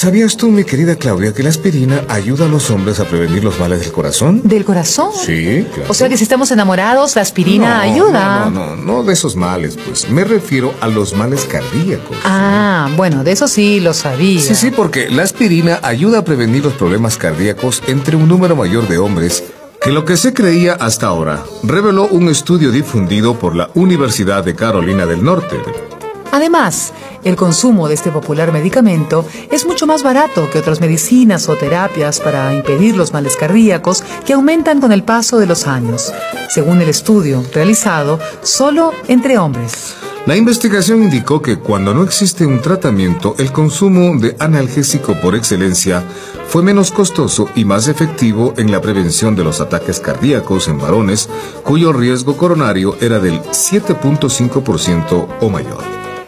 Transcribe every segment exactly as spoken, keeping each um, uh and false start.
¿Sabías tú, mi querida Claudia, que la aspirina ayuda a los hombres a prevenir los males del corazón? ¿Del corazón? Sí, claro. O sea que si estamos enamorados, la aspirina no, ayuda. No, no, no, no de esos males, pues. Me refiero a los males cardíacos. Ah, ¿no? Bueno, de eso sí lo sabía. Sí, sí, porque la aspirina ayuda a prevenir los problemas cardíacos entre un número mayor de hombres que lo que se creía hasta ahora, reveló un estudio difundido por la Universidad de Carolina del Norte. Además, el consumo de este popular medicamento es mucho más barato que otras medicinas o terapias para impedir los males cardíacos que aumentan con el paso de los años, según el estudio realizado solo entre hombres. La investigación indicó que cuando no existe un tratamiento, el consumo de analgésico por excelencia fue menos costoso y más efectivo en la prevención de los ataques cardíacos en varones, cuyo riesgo coronario era del siete punto cinco por ciento o mayor.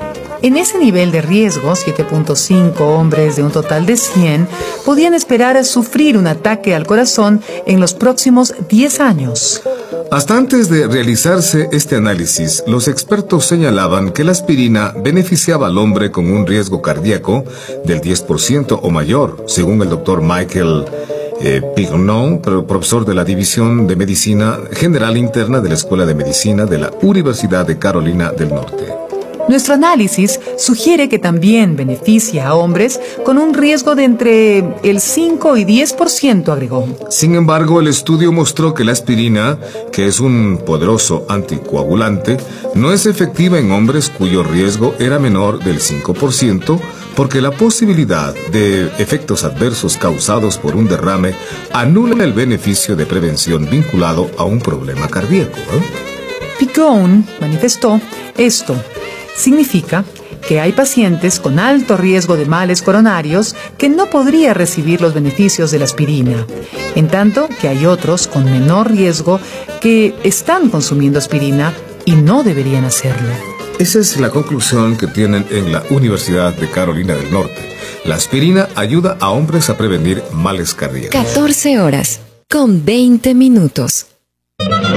En ese nivel de riesgo, siete punto cinco hombres de un total de cien podían esperar a sufrir un ataque al corazón en los próximos diez años. Hasta antes de realizarse este análisis, los expertos señalaban que la aspirina beneficiaba al hombre con un riesgo cardíaco del diez por ciento o mayor, según el doctor Michael eh, Pignon, profesor de la División de Medicina General Interna de la Escuela de Medicina de la Universidad de Carolina del Norte. Nuestro análisis sugiere que también beneficia a hombres con un riesgo de entre el cinco y diez por ciento, agregó. Sin embargo, el estudio mostró que la aspirina, que es un poderoso anticoagulante, no es efectiva en hombres cuyo riesgo era menor del cinco por ciento, porque la posibilidad de efectos adversos causados por un derrame anula el beneficio de prevención vinculado a un problema cardíaco, ¿eh? Picon manifestó esto. Significa que hay pacientes con alto riesgo de males coronarios que no podrían recibir los beneficios de la aspirina, en tanto que hay otros con menor riesgo que están consumiendo aspirina y no deberían hacerlo. Esa es la conclusión que tienen en la Universidad de Carolina del Norte. La aspirina ayuda a hombres a prevenir males cardíacos. catorce horas con veinte minutos.